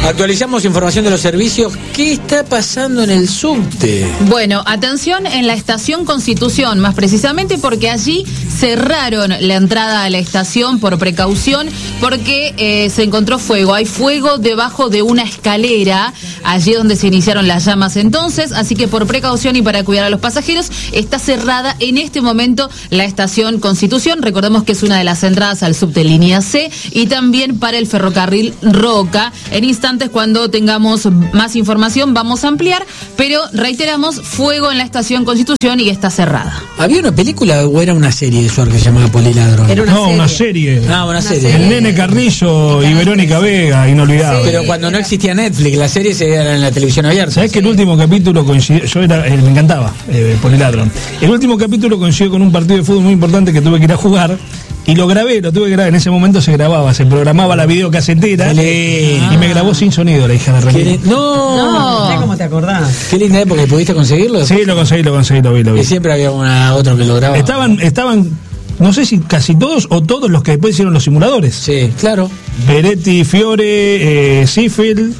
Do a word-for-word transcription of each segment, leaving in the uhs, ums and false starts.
Actualizamos información de los servicios. ¿Qué está pasando en el subte? Bueno, atención en la estación Constitución, más precisamente porque allí cerraron la entrada a la estación por precaución, porque eh, se encontró fuego. Hay fuego debajo de una escalera, allí donde se iniciaron las llamas entonces, así que por precaución y para cuidar a los pasajeros, está cerrada en este momento la estación Constitución. Recordemos que es una de las entradas al subte línea C y también para el ferrocarril Roca. En instantes, cuando tengamos más información, vamos a ampliar, pero reiteramos, fuego en la estación Constitución y está cerrada. ¿Había una película o era una serie de Suar que se llamaba Poliladron? Era una no, serie. una serie. Ah, una, una serie. serie. El Nene Carrillo y Verónica Vega, inolvidable. Sí. Pero cuando no existía Netflix, la serie se veía en la televisión abierta. ¿Sabés sí. que el último capítulo coincidió? Yo era, eh, me encantaba eh, Poliladron. El último capítulo coincidió con un partido de fútbol muy importante que tuve que ir a jugar. Y lo grabé, lo tuve que grabar. En ese momento se grababa, se programaba la videocasetera. Y me grabó sin sonido la hija de René. No, no. ¿Cómo te acordás? Qué linda época. ¿Pudiste conseguirlo? Sí, lo conseguí, lo conseguí, lo vi, lo vi. Y siempre había una otro que lo grababa. Estaban, estaban, no sé si casi todos o todos los que después hicieron los simuladores. Sí, claro. Peretti, Fiore, eh, Seafield.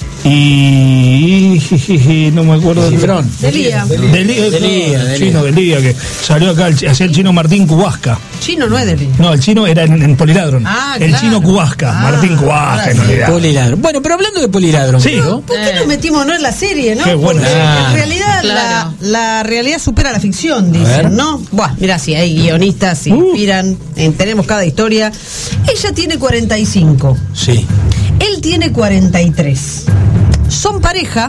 Y, y, y no me acuerdo. Cifrón. Delía. Delía. Delía. Chino Delía, que salió acá, hacía el chino Martín Cubasca. Chino no es Delía. No, el chino era en, en Poliladron. Ah, el claro. chino Cubasca, ah, Martín Cubasca. En realidad. Poliladron. Bueno, pero hablando de Poliladron. Sí. ¿no? ¿Por qué nos metimos no en la serie, no? Qué bueno. Porque ah, en realidad claro. la, la realidad supera la ficción, dicen, ¿no? Buah, mira, si hay guionistas, se uh. inspiran, en, tenemos cada historia. Ella tiene cuarenta y cinco. Sí. Él tiene cuarenta y tres. Son pareja,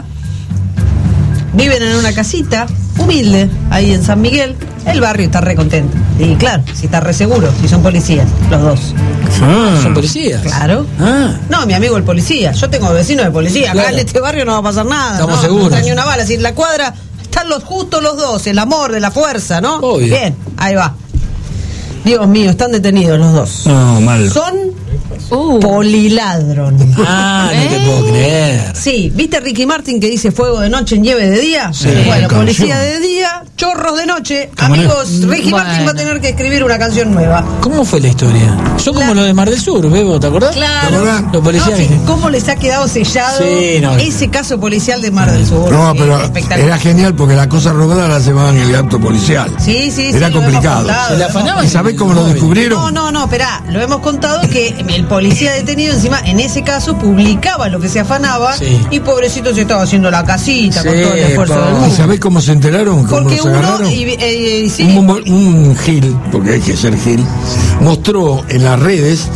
viven en una casita humilde ahí en San Miguel. El barrio está re contento. Y claro, si está re seguro, si son policías, los dos. Ah, ¿son policías? Claro. Ah. No, mi amigo el policía. Yo tengo vecinos de policía. Claro. Acá en este barrio no va a pasar nada. Estamos no, seguros. No está ni una bala. Si en la cuadra están los justos los dos, el amor de la fuerza, ¿no? Obvio. Bien, ahí va. Dios mío, están detenidos los dos. No, mal. Son Uh. Poliladron. Ah, no te puedo creer. Sí, ¿viste Ricky Martin que dice fuego de noche, nieve de día? Sí, bueno, canción. policía de día, chorros de noche. Camarero. Amigos, Ricky Bueno. Martin va a tener que escribir una canción nueva. ¿Cómo fue la historia? Son como La- lo de Mar del Sur, Bebo, ¿te acordás? Claro. Los policías. No, sí, ¿cómo les ha quedado sellado Sí, no. ese caso policial de Mar del Sur? No, Sí, pero espectacular. era genial porque la cosa robada la llevaban en el acto policial. Sí, sí, Era sí, lo hemos complicado. contado, Se lo la hemos afanaban. ¿Y sabés cómo lo descubrieron? No, no, no, esperá, lo hemos contado que el policía detenido encima en ese caso publicaba lo que se afanaba Sí. y pobrecito se estaba haciendo la casita con Sí, todo el esfuerzo po- del ¿Y mundo. sabés cómo se enteraron? ¿Cómo Porque los uno, agarraron? y, eh, y sí, un, un Gil, porque hay que ser Gil, mostró en las redes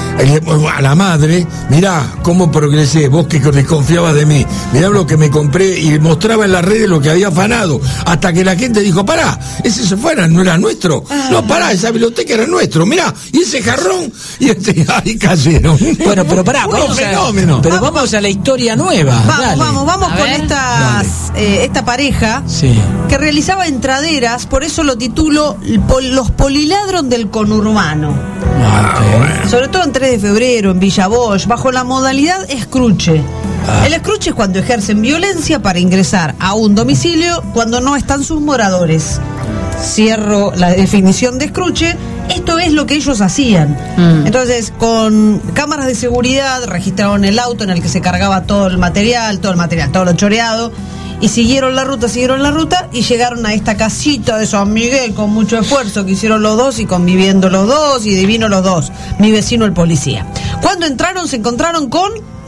a la madre, mirá cómo progresé, vos que desconfiabas de mí, mirá lo que me compré, y mostraba en las redes lo que había afanado, hasta que la gente dijo, pará, ese se fuera, no era nuestro, no, pará, esa biblioteca era nuestro, mirá, y ese jarrón, y este, ahí cayeron. Bueno, pero pará, Unos vamos a, fenómenos. pero vamos a la historia nueva. vamos, Dale. vamos, vamos A con ver. estas, eh, esta pareja Sí. que realizaba entraderas, por eso lo titulo Pol- Los Poliladron del Conurbano. Ah, ok. Sobre todo en tres de febrero, en Villa Bosch, bajo la modalidad escruche. Ah. El escruche es cuando ejercen violencia para ingresar a un domicilio cuando no están sus moradores. Cierro la definición de escruche. Esto es lo que ellos hacían. Mm. Entonces, con cámaras de seguridad, registraron el auto en el que se cargaba todo el material, todo el material, todo lo choreado. Y siguieron la ruta, siguieron la ruta y llegaron a esta casita de San Miguel con mucho esfuerzo que hicieron los dos y conviviendo los dos y divino los dos. Mi vecino el policía. Cuando entraron se encontraron con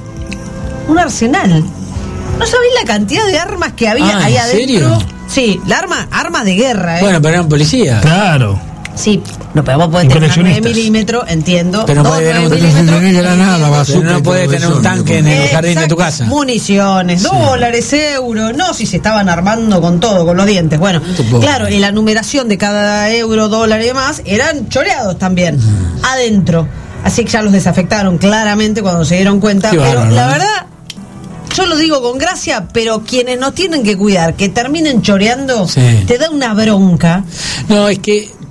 un arsenal. ¿No sabéis la cantidad de armas que había Ah, ahí ¿en adentro? serio? Sí, la arma, armas de guerra, ¿eh? Bueno, pero eran policías. Claro. Sí, no, pero vos podés Y tener una nueve coleccionistas. milímetros, entiendo. Pero no dos puede tener nueve un- No milímetros. tenés granada, Pero bazooka no y puede todo tener eso, un tanque ¿no? en el jardín de tu Exacto. casa. Municiones, dólares, euros. No, si se estaban armando con todo, con los dientes. Bueno, Supongo. claro, y la numeración de cada euro, dólar y demás eran choreados también, adentro. Así que ya los desafectaron claramente cuando se dieron cuenta. Qué Pero bárbaro, la ¿no? verdad, yo lo digo con gracia, pero quienes nos tienen que cuidar, que terminen choreando, Sí. te da una bronca. No, es que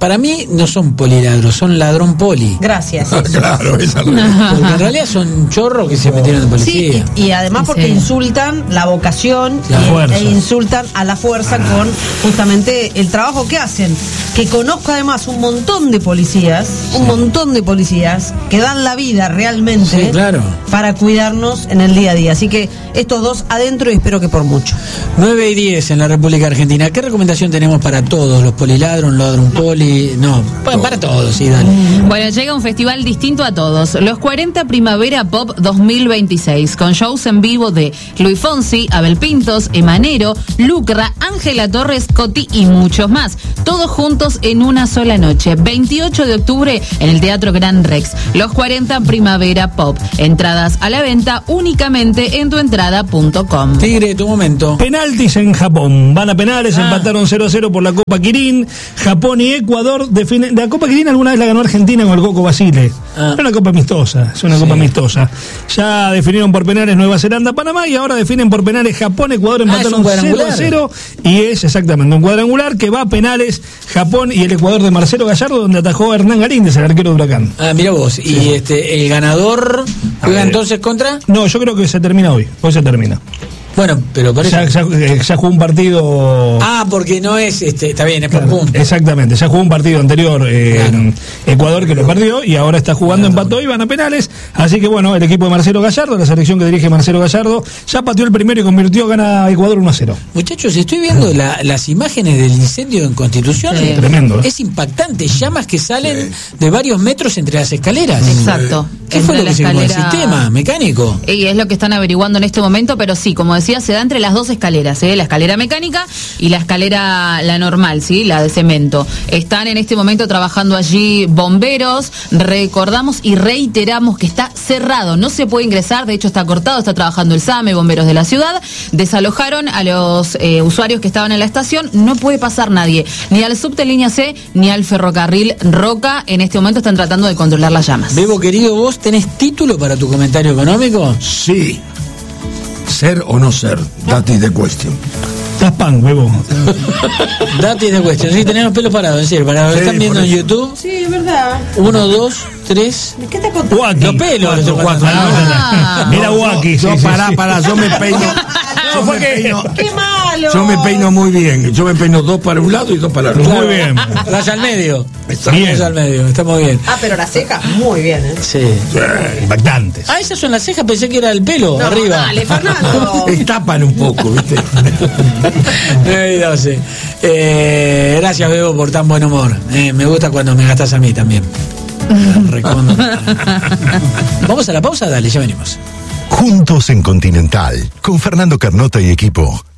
para mí no son poliladros, son ladrón poli. Gracias. Claro, esa es Porque en realidad son chorros que se metieron en policía. Sí, y, y además porque Sí. insultan la vocación La y- fuerza. e insultan a la fuerza con justamente el trabajo que hacen. Que conozco además un montón de policías, un montón de policías que dan la vida realmente Sí, claro. para cuidarnos en el día a día. Así que estos dos adentro y espero que por mucho. nueve y diez en la República Argentina. ¿Qué recomendación tenemos para todos? ¿Los poliladros, ladrón poli? No, bueno, para todos, sí, dale. Bueno, llega un festival distinto a todos. Los cuarenta Primavera Pop dos mil veintiséis, con shows en vivo de Luis Fonsi, Abel Pintos, Emanero, Lucra, Ángela Torres, Coti y muchos más. Todos juntos en una sola noche. veintiocho de octubre en el Teatro Gran Rex. Los cuarenta Primavera Pop. Entradas a la venta únicamente en tuentrada punto com. Tigre, tu momento. Penaltis en Japón. Van a penales, Ah. empataron cero a cero por la Copa Quirín. Japón y Ecuador definen. La Copa Quirín alguna vez la ganó Argentina con el Coco Basile. Ah. Es una copa amistosa, es una Sí. copa amistosa. Ya definieron por penales Nueva Zelanda, Panamá y ahora definen por penales Japón, Ecuador Ah, es un empataron cero cuadrangular. a cero y es exactamente un cuadrangular que va a penales Japón y el Ecuador de Marcelo Gallardo, donde atajó a Hernán Galíndez, el arquero de Huracán. Ah, mira vos. Y este el ganador juega ver. entonces contra. No, yo creo que se termina hoy, hoy se termina. Bueno, pero por eso. Ya, ya, eh, ya jugó un partido. Ah, porque no es este. Está bien, es por Claro, puntos. exactamente, ya jugó un partido anterior eh, Claro. en Ecuador que lo perdió y ahora está jugando, empató y van a penales. Así que bueno, el equipo de Marcelo Gallardo, la selección que dirige Marcelo Gallardo, ya pateó el primero y convirtió, gana Ecuador uno a cero. Muchachos, estoy viendo la- las imágenes del incendio en Constitución. Sí. Tremendo, ¿eh? Es impactante. Llamas que salen de varios metros entre las escaleras. Exacto. ¿Qué fue Entre lo la que se quemó? ¿El escalera- sistema mecánico? Y es lo que están averiguando en este momento, pero sí, como decía, se da entre las dos escaleras, ¿eh? La escalera mecánica y la escalera, la normal, ¿sí? La de cemento. Están en este momento trabajando allí bomberos, recordamos y reiteramos que está cerrado, no se puede ingresar, de hecho está cortado, está trabajando el SAME, bomberos de la ciudad, desalojaron a los eh, usuarios que estaban en la estación, no puede pasar nadie, ni al subte línea C, ni al ferrocarril Roca, en este momento están tratando de controlar las llamas. Bebo, querido, ¿vos tenés título para tu comentario económico? Sí. Ser o no ser, that is the question. Estás pan, huevo. Date de cuestión. Sí, tenemos pelos parados, en serio. Para los que Sí, están viendo por en eso. YouTube, Sí, es verdad. uno, dos, tres. ¿De qué te contás? Guaki. Los pelos. Cuatro, cuatro. Ah. Era Guaki. Yo, sí, sí, pará, sí. pará, yo me peino. Yo fue me que- peino, ¡Qué malo! yo me peino muy bien. Yo me peino dos para un lado y dos para el otro. Muy bien. Raya al medio. Está bien. Raya al medio, está muy bien. Ah, pero la ceja, muy bien, ¿eh? Sí. Impactantes. Ah, esas son las cejas, pensé que era el pelo, No, arriba. dale, Fernando. Estapan un poco, ¿viste? nueve y doce. Eh, gracias, Bebo, por tan buen humor. Eh, me gusta cuando me gastas a mí también. Recontra. Vamos a la pausa, dale, ya venimos. Juntos en Continental, con Fernando Carnota y equipo.